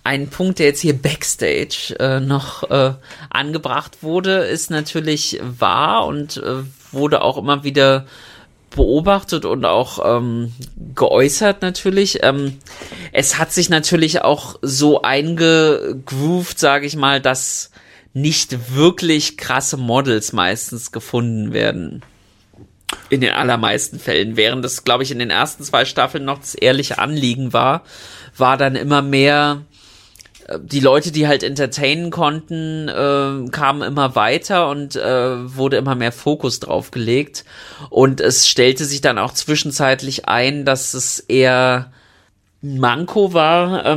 ein Punkt, der jetzt hier Backstage noch angebracht wurde, ist natürlich wahr und wurde auch immer wieder beobachtet und auch geäußert natürlich. Es hat sich natürlich auch so eingegroovt, sage ich mal, dass nicht wirklich krasse Models meistens gefunden werden. In den allermeisten Fällen. Während das, glaube ich, in den ersten 2 Staffeln noch das ehrliche Anliegen war dann immer mehr die Leute, die halt entertainen konnten, kamen immer weiter und wurde immer mehr Fokus drauf gelegt. Und es stellte sich dann auch zwischenzeitlich ein, dass es eher ein Manko war,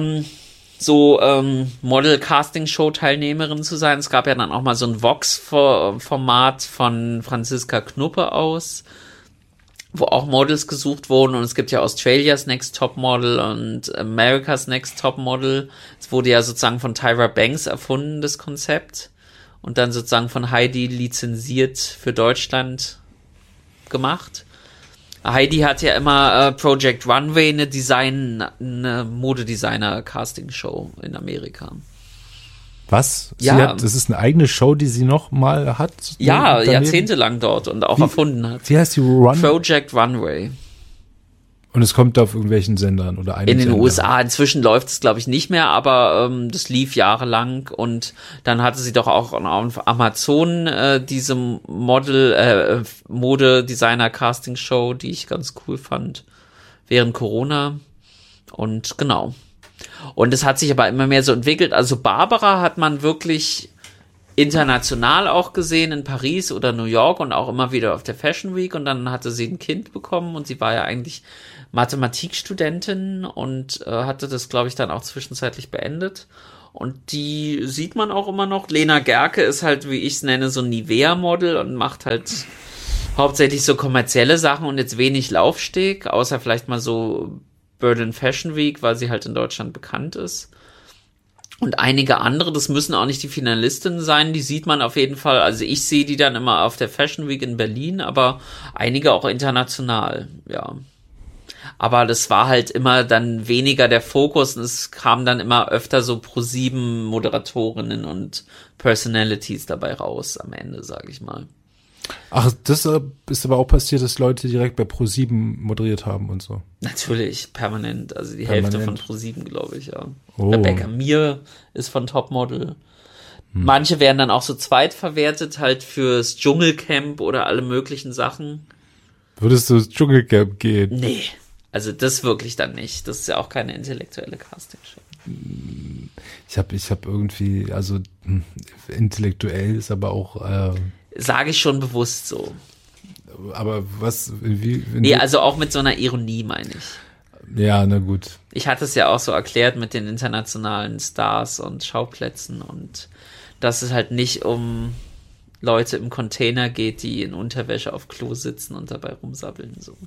Model-Casting-Show-Teilnehmerin zu sein. Es gab ja dann auch mal so ein Vox-Format von Franziska Knuppe aus, wo auch Models gesucht wurden, und es gibt ja Australia's Next Top Model und America's Next Top Model. Es wurde ja sozusagen von Tyra Banks erfunden, das Konzept, und dann sozusagen von Heidi lizenziert für Deutschland gemacht. Heidi hat ja immer Project Runway, eine Modedesigner-Casting-Show in Amerika. Was? Ja. Das ist eine eigene Show, die sie noch mal hat? Ja, jahrzehntelang dort und auch erfunden hat. Wie heißt die? Project Runway. Und es kommt auf irgendwelchen Sendern oder einem In den Sender. USA. Inzwischen läuft es, glaube ich, nicht mehr, aber das lief jahrelang, und dann hatte sie doch auch auf Amazon diese Mode-Designer-Casting-Show, die ich ganz cool fand, während Corona. Und genau. Und es hat sich aber immer mehr so entwickelt. Also Barbara hat man wirklich international auch gesehen, in Paris oder New York und auch immer wieder auf der Fashion Week, und dann hatte sie ein Kind bekommen, und sie war ja eigentlich Mathematikstudentin und hatte das, glaube ich, dann auch zwischenzeitlich beendet. Und die sieht man auch immer noch. Lena Gerke ist halt, wie ich es nenne, so ein Nivea-Model und macht halt hauptsächlich so kommerzielle Sachen und jetzt wenig Laufsteg, außer vielleicht mal so Berlin Fashion Week, weil sie halt in Deutschland bekannt ist. Und einige andere, das müssen auch nicht die Finalistinnen sein, die sieht man auf jeden Fall. Also ich sehe die dann immer auf der Fashion Week in Berlin, aber einige auch international, ja. Aber das war halt immer dann weniger der Fokus, und es kamen dann immer öfter so ProSieben Moderatorinnen und Personalities dabei raus am Ende, sage ich mal. Ach, das ist aber auch passiert, dass Leute direkt bei ProSieben moderiert haben und so. Natürlich, permanent. Also die Hälfte von ProSieben, glaube ich, ja. Oh. Rebecca Mir ist von Topmodel. Manche werden dann auch so zweitverwertet, halt fürs Dschungelcamp oder alle möglichen Sachen. Würdest du ins Dschungelcamp gehen? Nee, also das wirklich dann nicht. Das ist ja auch keine intellektuelle Castingshow. Ich hab irgendwie, also intellektuell ist aber auch Sage ich schon bewusst so. aber was, Nee, also auch mit so einer Ironie, meine ich. Ja, na gut. Ich hatte es ja auch so erklärt mit den internationalen Stars und Schauplätzen, und dass es halt nicht um Leute im Container geht, die in Unterwäsche auf Klo sitzen und dabei rumsabbeln, so.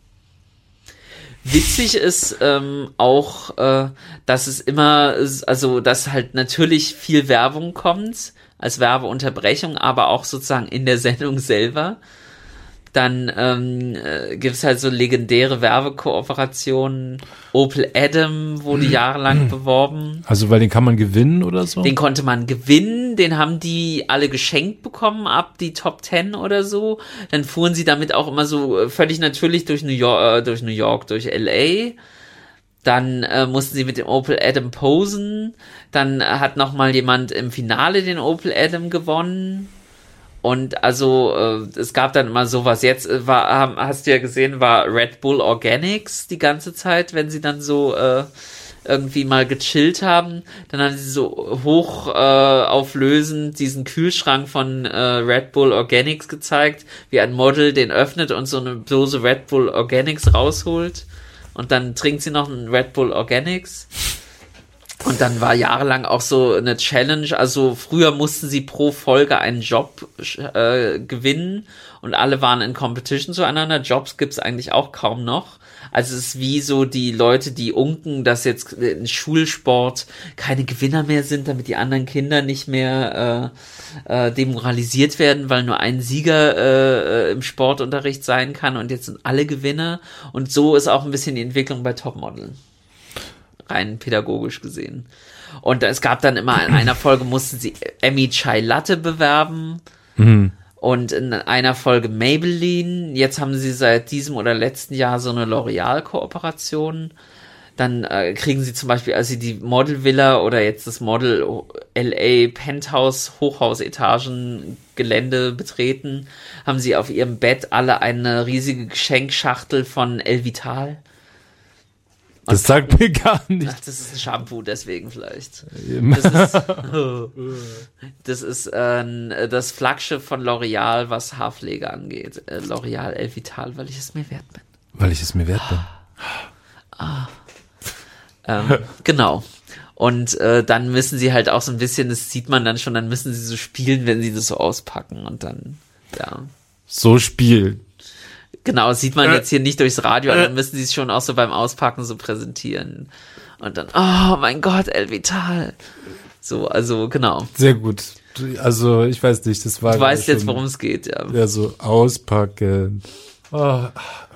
Witzig ist auch, dass es immer, also dass halt natürlich viel Werbung kommt als Werbeunterbrechung, aber auch sozusagen in der Sendung selber. Dann gibt es halt so legendäre Werbekooperationen. Opel Adam wurde jahrelang beworben. Also, weil den kann man gewinnen oder so? Den konnte man gewinnen, den haben die alle geschenkt bekommen, ab die Top 10 oder so. Dann fuhren sie damit auch immer so völlig natürlich durch New York, durch LA. Dann mussten sie mit dem Opel Adam posen. Dann hat noch mal jemand im Finale den Opel Adam gewonnen. Und also es gab dann immer sowas. Jetzt hast du ja gesehen, war Red Bull Organics die ganze Zeit, wenn sie dann so irgendwie mal gechillt haben. Dann haben sie so hochauflösend diesen Kühlschrank von Red Bull Organics gezeigt, wie ein Model den öffnet und so eine Dose Red Bull Organics rausholt. Und dann trinkt sie noch einen Red Bull Organics. Und dann war jahrelang auch so eine Challenge, also früher mussten sie pro Folge einen Job gewinnen und alle waren in Competition zueinander. Jobs gibt's eigentlich auch kaum noch. Also es ist wie so die Leute, die unken, dass jetzt in Schulsport keine Gewinner mehr sind, damit die anderen Kinder nicht mehr demoralisiert werden, weil nur ein Sieger im Sportunterricht sein kann und jetzt sind alle Gewinner. Und so ist auch ein bisschen die Entwicklung bei Topmodel. rein pädagogisch gesehen. Und es gab dann immer, in einer Folge mussten sie Emmy Chai Latte bewerben. Und in einer Folge Maybelline. Jetzt haben sie seit diesem oder letzten Jahr so eine L'Oreal-Kooperation. Dann kriegen sie zum Beispiel, als sie die Model Villa oder jetzt das Model LA Penthouse Hochhausetagen-Gelände betreten, haben sie auf ihrem Bett alle eine riesige Geschenkschachtel von Elvital. Das sagt mir gar nicht. Ach, das ist ein Shampoo, deswegen vielleicht. Das ist das Flaggschiff von L'Oreal, was Haarpflege angeht. L'Oreal Elvital, weil ich es mir wert bin. Weil ich es mir wert bin. Genau. Und dann müssen sie halt auch so ein bisschen, das sieht man dann schon, dann müssen sie so spielen, wenn sie das so auspacken und dann, ja. So spielen. Genau, das sieht man jetzt hier nicht durchs Radio, aber dann müssen sie es schon auch so beim Auspacken so präsentieren. Und dann, oh mein Gott, Elvital. So, also, genau. Sehr gut. Also, ich weiß nicht, das war... Du weißt jetzt, worum es geht, ja. Ja, so auspacken. Oh.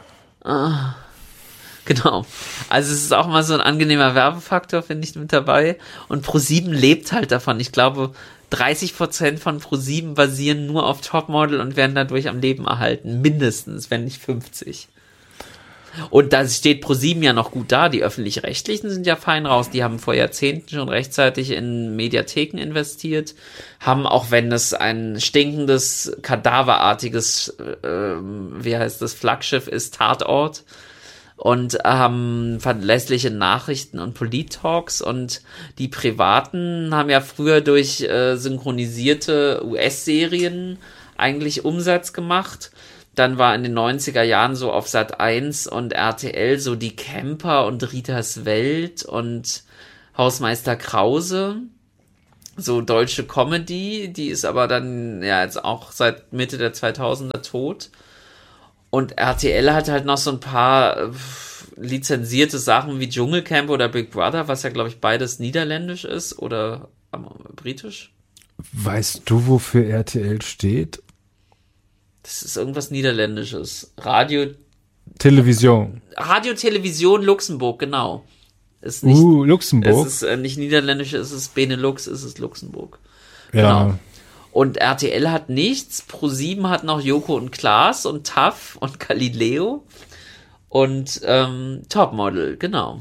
Genau. Also es ist auch mal so ein angenehmer Werbefaktor, finde ich, mit dabei. Und ProSieben lebt halt davon. Ich glaube, 30% von ProSieben basieren nur auf Topmodel und werden dadurch am Leben erhalten. Mindestens, wenn nicht 50. Und da steht ProSieben ja noch gut da. Die Öffentlich-Rechtlichen sind ja fein raus. Die haben vor Jahrzehnten schon rechtzeitig in Mediatheken investiert. Haben, auch wenn es ein stinkendes, kadaverartiges, Flaggschiff ist, Tatort. Und haben verlässliche Nachrichten und Polit-Talks, und die Privaten haben ja früher durch synchronisierte US-Serien eigentlich Umsatz gemacht. Dann war in den 90er Jahren so auf Sat.1 und RTL so die Camper und Ritas Welt und Hausmeister Krause, so deutsche Comedy, die ist aber dann ja jetzt auch seit Mitte der 2000er tot. Und RTL hat halt noch so ein paar lizenzierte Sachen wie Dschungelcamp oder Big Brother, was ja, glaube ich, beides niederländisch ist oder britisch. Weißt du, wofür RTL steht? Das ist irgendwas Niederländisches. Radio, Television Luxemburg, genau. Ist nicht, Luxemburg. Es ist nicht niederländisch, es ist Benelux, es ist Luxemburg. Ja. Genau. Und RTL hat nichts. ProSieben hat noch Joko und Klaas und TAF und Galileo und Topmodel, genau.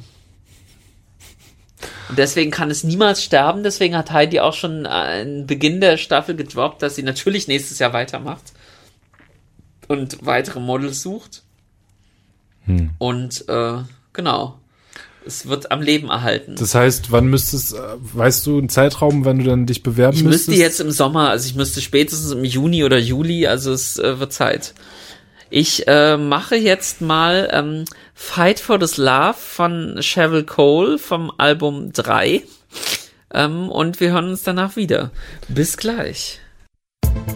Und deswegen kann es niemals sterben. Deswegen hat Heidi auch schon in Beginn der Staffel gedroppt, dass sie natürlich nächstes Jahr weitermacht und weitere Models sucht. Und genau. Es wird am Leben erhalten. Das heißt, wann weißt du einen Zeitraum, wann du dann dich bewerben müsstest? Ich müsste jetzt im Sommer, also ich müsste spätestens im Juni oder Juli, also es wird Zeit. Ich mache jetzt mal Fight for this Love von Cheryl Cole vom Album 3 und wir hören uns danach wieder. Bis gleich.